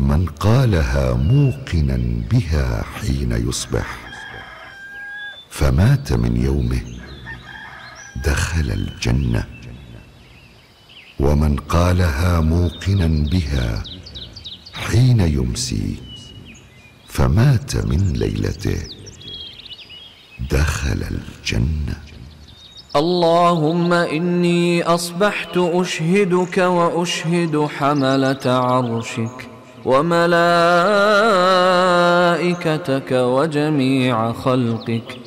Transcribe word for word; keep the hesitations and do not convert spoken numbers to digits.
من قالها موقنا بها حين يصبح فمات من يومه دخل الجنة، ومن قالها موقنا بها حين يمسي فمات من ليلته دخل الجنة. اللهم إني أصبحت أشهدك وأشهد حملة عرشك وملائكتك وجميع خلقك